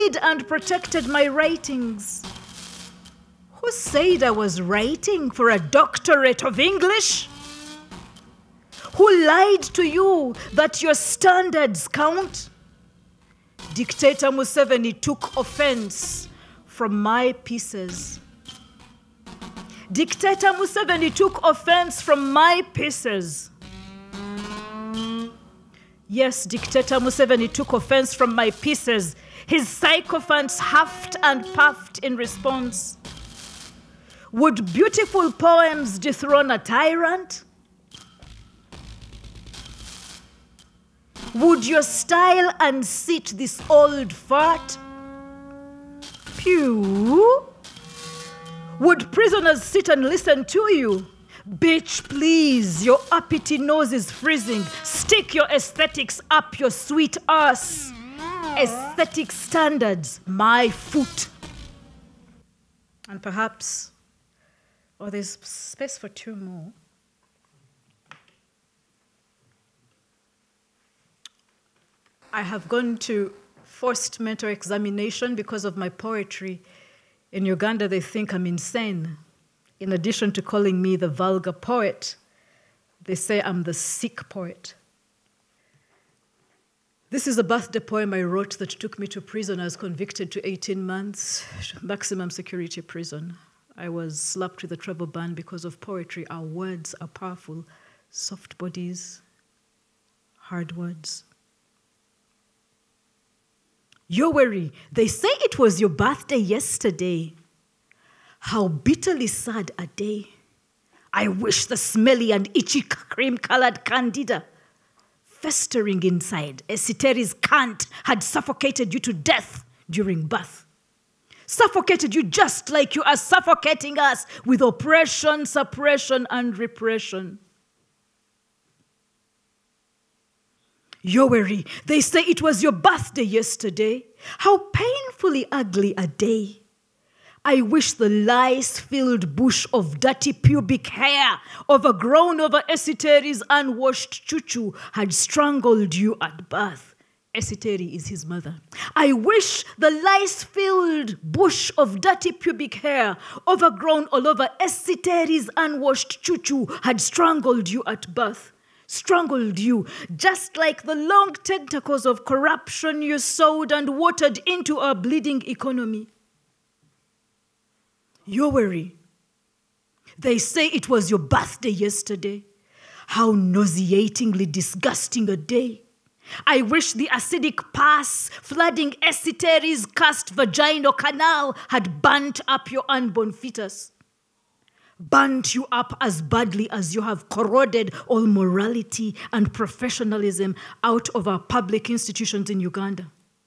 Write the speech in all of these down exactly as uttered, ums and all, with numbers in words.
and protected my writings. Who said I was writing for a doctorate of English? Who lied to you that your standards count? Dictator Museveni took offense from my pieces. Dictator Museveni took offense from my pieces. Yes, Dictator Museveni took offense from my pieces. His sycophants huffed and puffed in response. Would beautiful poems dethrone a tyrant? Would your style unseat this old fart? Pew. Would prisoners sit and listen to you? Bitch, please, your uppity nose is freezing. Stick your aesthetics up your sweet ass. Aesthetic standards, my foot. And perhaps, oh, there's space for two more. I have gone to forced mental examination because of my poetry. In Uganda, they think I'm insane. In addition to calling me the vulgar poet, they say I'm the sick poet. This is a birthday poem I wrote that took me to prison. I was convicted to eighteen months, maximum security prison. I was slapped with a travel ban because of poetry. Our words are powerful. Soft bodies, hard words. Yoweri, they say it was your birthday yesterday. How bitterly sad a day. I wish the smelly and itchy cream-colored candida festering inside Esiteri's cunt had suffocated you to death during birth. Suffocated you just like you are suffocating us with oppression, suppression, and repression. Yoweri, they say it was your birthday yesterday. How painfully ugly a day. I wish the lice-filled bush of dirty pubic hair overgrown over Esiteri's unwashed chuchu had strangled you at birth. Esiteri is his mother. I wish the lice-filled bush of dirty pubic hair overgrown all over Esiteri's unwashed chuchu had strangled you at birth. Strangled you, just like the long tentacles of corruption you sowed and watered into our bleeding economy. Yoweri, they say it was your birthday yesterday. How nauseatingly disgusting a day. I wish the acidic pus flooding Esiteri's cursed vaginal canal had burnt up your unborn fetus. Burnt you up as badly as you have corroded all morality and professionalism out of our public institutions in Uganda.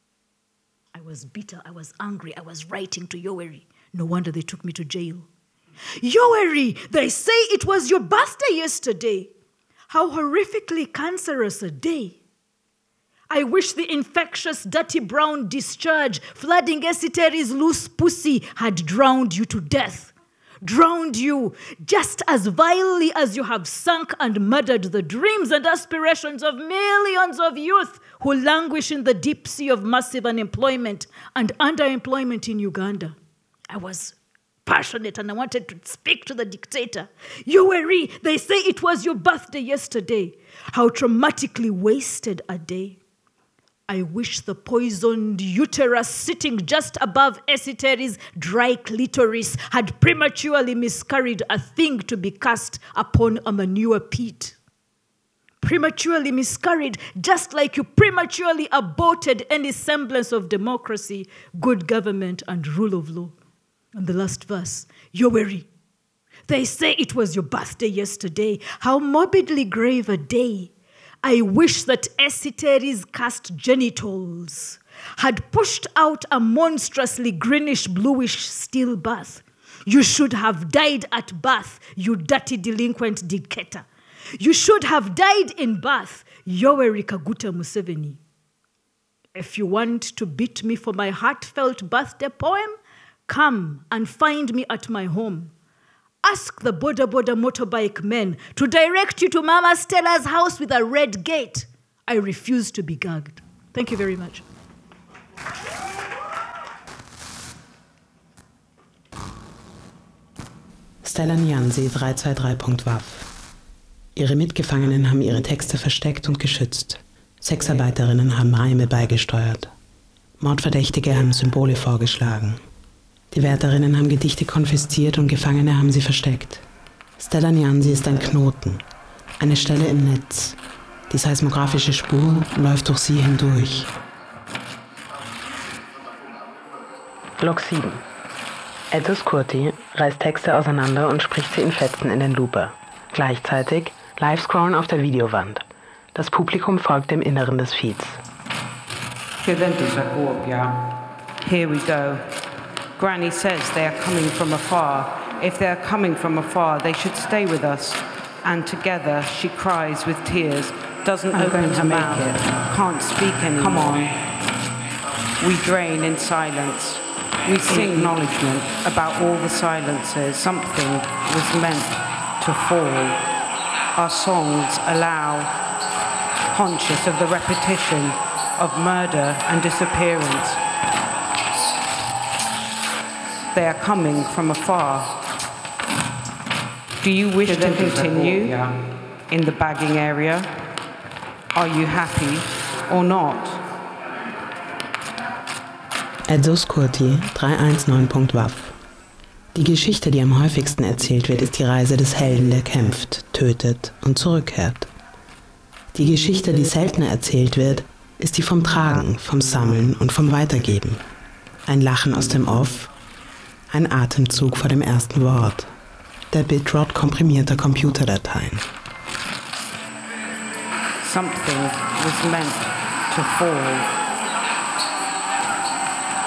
I was bitter, I was angry, I was writing to Yoweri. No wonder they took me to jail. Yoweri, they say it was your birthday yesterday. How horrifically cancerous a day. I wish the infectious, dirty brown discharge flooding Esiteri's loose pussy had drowned you to death. Drowned you just as vilely as you have sunk and murdered the dreams and aspirations of millions of youth who languish in the deep sea of massive unemployment and underemployment in Uganda. I was passionate and I wanted to speak to the dictator. Yoweri, they say it was your birthday yesterday. How traumatically wasted a day. I wish the poisoned uterus sitting just above Esiteri's dry clitoris had prematurely miscarried a thing to be cast upon a manure pit. Prematurely miscarried, just like you prematurely aborted any semblance of democracy, good government, and rule of law. And the last verse, Yoweri, they say it was your birthday yesterday. How morbidly grave a day. I wish that Esiteri's cast genitals had pushed out a monstrously greenish-bluish stillbirth. You should have died at birth, you dirty delinquent dictator. You should have died in birth, Yoweri Kaguta Museveni. If you want to beat me for my heartfelt birthday poem, come and find me at my home. Ask the Boda Boda motorbike men to direct you to Mama Stella's house with a red gate. I refuse to be gagged. Thank you very much. Stella Niansey, drei zwei drei Punkt wav. Ihre Mitgefangenen haben ihre Texte versteckt und geschützt. Sexarbeiterinnen haben Reime beigesteuert. Mordverdächtige haben Symbole vorgeschlagen. Die Wärterinnen haben Gedichte konfisziert und Gefangene haben sie versteckt. Stella Niansey ist ein Knoten, eine Stelle im Netz. Die seismografische Spur läuft durch sie hindurch. Log sieben. Edsus Curti reißt Texte auseinander und spricht sie in Fetzen in den Looper. Gleichzeitig Live-Scrollen auf der Videowand. Das Publikum folgt dem Inneren des Feeds. Here we go. Granny says they are coming from afar. If they are coming from afar, they should stay with us. And together she cries with tears, doesn't I'm open her mouth, it. Can't speak anymore. Come on. We drain in silence. We sing acknowledgement about all the silences. Something was meant to fall. Our songs allow, conscious of the repetition of murder and disappearance. They are coming from afar. Do you wish to continue in the bagging area? Are you happy or not? Edsus Curti, drei eins neun Punkt wav. Die Geschichte, die am häufigsten erzählt wird, ist die Reise des Helden, der kämpft, tötet und zurückkehrt. Die Geschichte, die seltener erzählt wird, ist die vom Tragen, vom Sammeln und vom Weitergeben. Ein Lachen aus dem Off, ein Atemzug vor dem ersten Wort, der Bitrot komprimierter Computerdateien. Something was meant to fall.